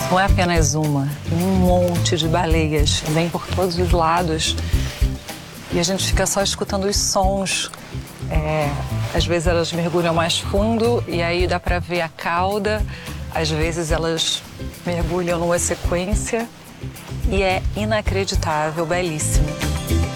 Não é apenas uma, tem um monte de baleias, vem por todos os lados. E a gente fica só escutando os sons. Às vezes elas mergulham mais fundo e aí dá para ver a cauda. Às vezes elas mergulham numa sequência e é inacreditável, belíssimo.